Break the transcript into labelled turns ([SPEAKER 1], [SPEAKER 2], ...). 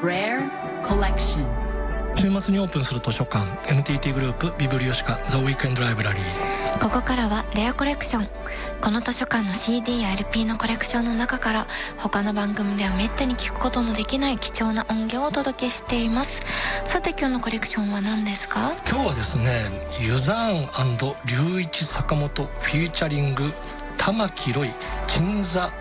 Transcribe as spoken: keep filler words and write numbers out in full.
[SPEAKER 1] Rare Collection。
[SPEAKER 2] 週末にオープンする図書館 エヌティーティー グループビブリオシカザ・ウィークエンド・ライブラリー。
[SPEAKER 3] ここからはレアコレクション。この図書館の シーディー や エルピー のコレクションの中から他の番組ではめったに聞くことのできない貴重な音源をお届けしています。さて今日のコレクションは何ですか？
[SPEAKER 2] 今日はですね、ユザーン&龍一坂本フィーチャリング玉木ロイ鎮座